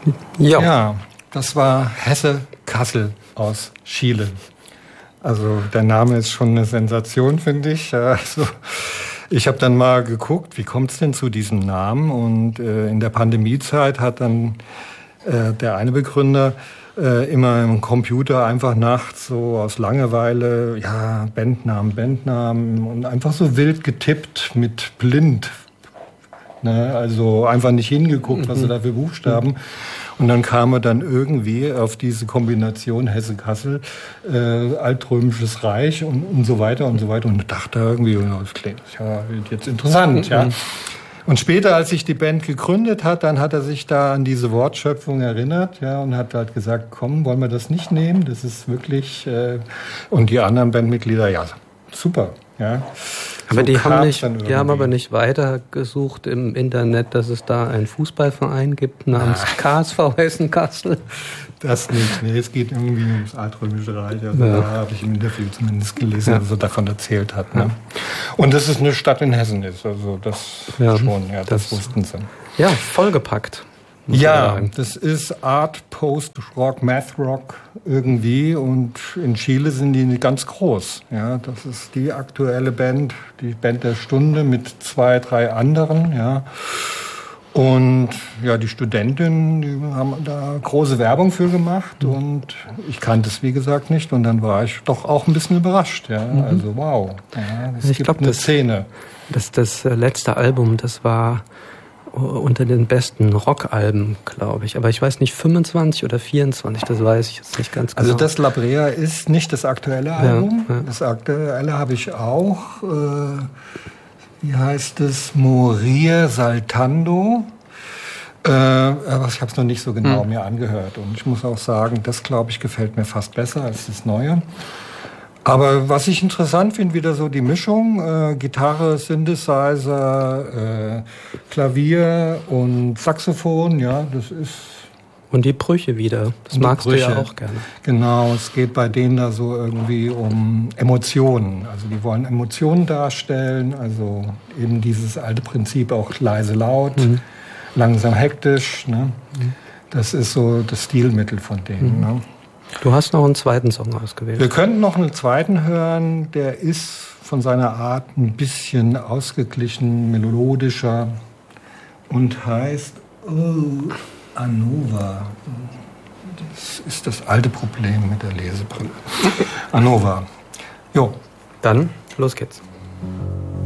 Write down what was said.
Ja, das war Hesse Kassel aus Chile. Also der Name ist schon eine Sensation, finde ich. Also, ich habe dann mal geguckt, wie kommt es denn zu diesem Namen? Und in der Pandemiezeit hat dann der eine Begründer immer im Computer einfach nachts so aus Langeweile, ja, Bandnamen und einfach so wild getippt mit blind. Ne? Also einfach nicht hingeguckt, was er da für Buchstaben. Und dann kam er dann irgendwie auf diese Kombination Hesse-Kassel, Altrömisches Reich und so weiter und so weiter. Und dachte irgendwie, das klingt ja jetzt interessant, ja. Und später, als sich die Band gegründet hat, dann hat er sich da an diese Wortschöpfung erinnert, ja, und hat halt gesagt, komm, wollen wir das nicht nehmen? Das ist wirklich, und die anderen Bandmitglieder, ja, super, ja. Aber so die haben aber nicht weitergesucht im Internet, dass es da einen Fußballverein gibt namens KSV Hessen-Kassel. Das nicht, nee, es geht irgendwie ums Altrömische Reich. Also da habe ich im Interview zumindest gelesen, dass er davon erzählt hat. Ne? Und dass es eine Stadt in Hessen ist, also das schon, ja, das wussten sie. Ja, vollgepackt. Ja, das ist Art, Post-Rock, Math-Rock irgendwie und in Chile sind die ganz groß. Ja, das ist die aktuelle Band, die Band der Stunde mit 2, 3 anderen, ja. Und ja, die Studentinnen, die haben da große Werbung für gemacht und ich kannte es wie gesagt nicht und dann war ich doch auch ein bisschen überrascht, ja. Also wow, ja, ich glaube, eine Szene. Das letzte Album, das war unter den besten Rockalben, glaube ich. Aber ich weiß nicht, 25 oder 24, das weiß ich jetzt nicht ganz genau. Also das La Brea ist nicht das aktuelle Album. Ja. Das aktuelle habe ich auch. Wie heißt es? Morir Saltando. Aber ich habe es noch nicht so genau mir angehört. Und ich muss auch sagen, das, glaube ich, gefällt mir fast besser als das Neue. Aber was ich interessant finde, wieder so die Mischung, Gitarre, Synthesizer, Klavier und Saxophon, ja, das ist... Und die Brüche wieder, das magst du ja auch gerne. Genau, es geht bei denen da so irgendwie um Emotionen. Also die wollen Emotionen darstellen, also eben dieses alte Prinzip auch leise laut, langsam hektisch, ne? Das ist so das Stilmittel von denen, ne? Du hast noch einen zweiten Song ausgewählt. Wir könnten noch einen zweiten hören, der ist von seiner Art ein bisschen ausgeglichen, melodischer und heißt Anova. Das ist das alte Problem mit der Lesebrille. Anova. Jo. Dann, los geht's.